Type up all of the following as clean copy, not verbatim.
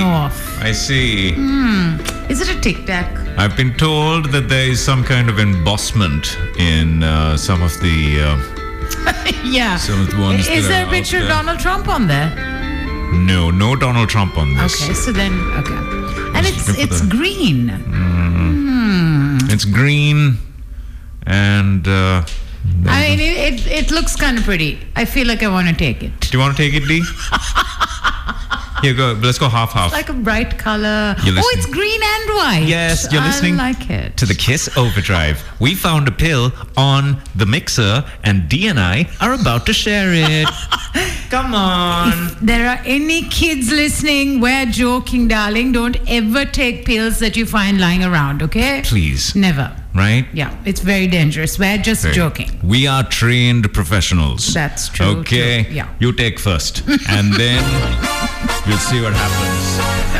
know of. I see. Is it a Tic Tac? I've been told that there is some kind of embossment in some of the Yeah. some of the ones. Is that there are a picture out of there. Donald Trump on there? No Donald Trump on this. Okay, so then, okay. And Just looking for it's the- green. It's green, and I mean, it looks kind of pretty. I feel like I want to take it. do you want to take it, D? Here, go. Let's go half. Like a bright color. You're Oh, listening. it's green and white. Yes, you're listening I like it. to the Kiss Overdrive. We found a pill on the mixer, and D and I are about to share it. Come on. If there are any kids listening, we're joking, darling. Don't ever take pills that you find lying around, okay? Please. Never. Right? Yeah, it's very dangerous. We're just joking. We are trained professionals. That's true, Okay. true, yeah. You take first, and then we'll see what happens.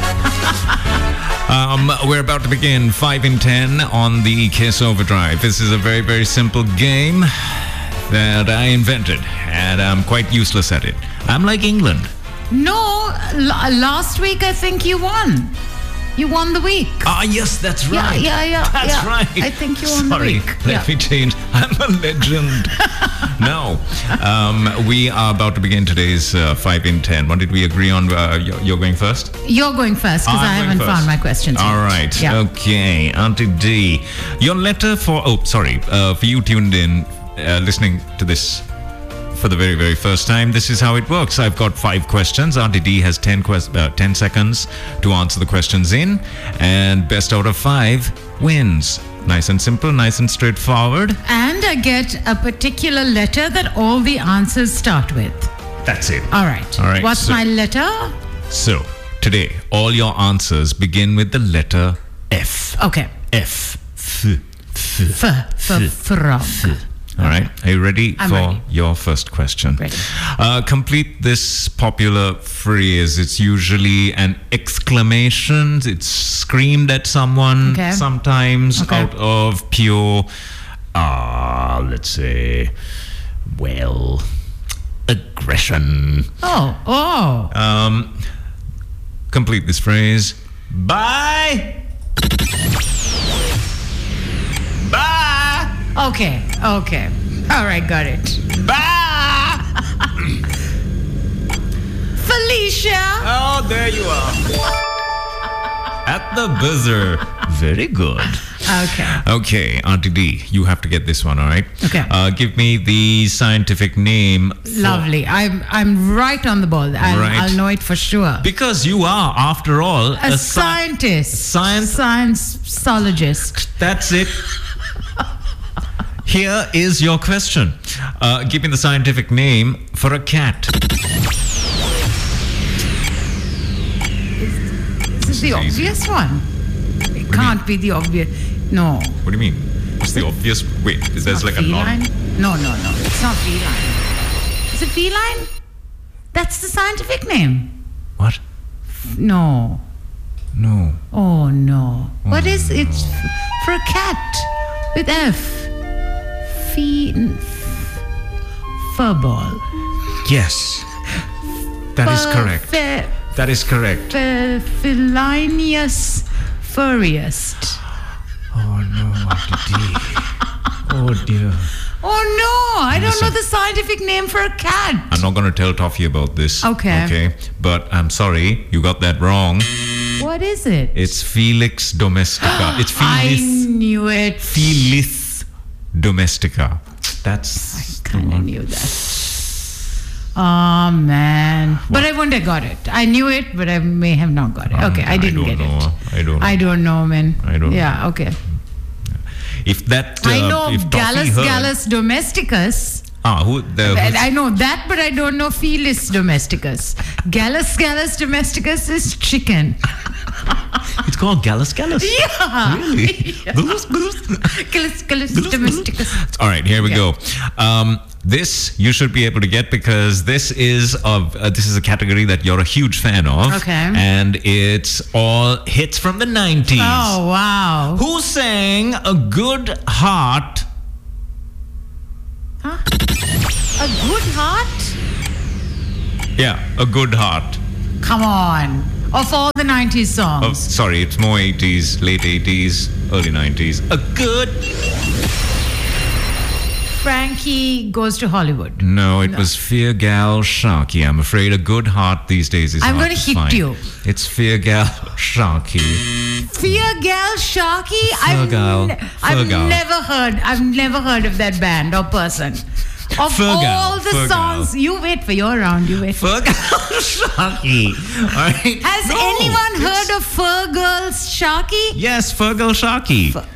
We're about to begin 5 in 10 on the Kiss Overdrive. This is a very, very simple game that I invented, and I'm quite useless at it. I'm like England. No, last week I think you won. You won the week. Ah, yes, that's right. Yeah. That's yeah. right. I think you won the Sorry, week. let me change. I'm a legend. No. We are about to begin today's 5 in 10. What did we agree on? You're going first? You're going first because I I'm haven't going found first. my questions yet. All right. Yeah. Okay. Auntie D. Your letter for you tuned in, listening to this for the very, very first time. This is how it works. I've got 5 questions. Auntie D has 10 seconds to answer the questions in, and best out of 5 wins. Nice and simple, nice and straightforward. And I get a particular letter that all the answers start with. That's it. All right. All right, What's so- my letter? So, today, all your answers begin with the letter F. Okay. F. Frog. All right. Are you ready I'm for ready. your first question? Ready. Complete this popular phrase. It's usually an exclamation. It's screamed at someone Okay. sometimes Okay. out of pure, let's say, aggression. Oh. Complete this phrase. Bye. Bye. Okay. All right, got it. Bye. Felicia. Oh, there you are. At the buzzer. Very good. Okay. Okay, Auntie D, you have to get this one, all right? Okay. Give me the scientific name. Lovely. I'm right on the ball. Right. I'll know it for sure. Because you are, after all, A scientist. Scienceologist. That's it. Here is your question. Give me the scientific name for a cat. This is the is easy. obvious one. It can't be the obvious. No. What do you mean? What's the obvious? Wait, is there's like feline? a No. It's not feline. Is it feline? That's the scientific name. What? No. No. Oh no. What is it for a cat with F? Furball. Yes. That is correct. That is correct. Felinius furriest. Oh no, Auntie D. Oh dear. Oh no, I don't know Listen. the scientific name for a cat. I'm not going to tell Toffee about this. Okay. Okay. But I'm sorry, you got that wrong. What is it? It's Felix domestica. It's I Felis. knew it. Felis domestica. That's the Kind of one. knew that. Oh man. But I wouldn't have got it. I knew it, but I may have not got it. Okay, I didn't get it. I don't know. Man. I don't know. Yeah, okay. If that. I know if Toffee heard- Gallus domesticus. I know that, but I don't know Felis domesticus. Gallus domesticus is chicken. It's called Gallus. Yeah. Really? Gallus domesticus. All right, here we Okay. go. This you should be able to get because this is a category that you're a huge fan of. Okay. And it's all hits from the 90s. Oh, wow. Who sang A Good Heart? Huh? A good heart? Yeah, A Good Heart. Come on. of all the 90s songs. Oh, sorry, it's more 80s, late 80s, early 90s. A good... Frankie Goes to Hollywood. No, it was Fear Gal Sharky. I'm afraid a good heart these days is I'm hard going to to find. hit you. It's Fear Gal Sharky. Fear Gal Sharky? I've never heard of that band or person. Of all the songs, you wait for your round. You wait. Fear Gal Sharky. All right. Has anyone heard of Fur Girl Sharky? Yes, Fur Girl Sharky.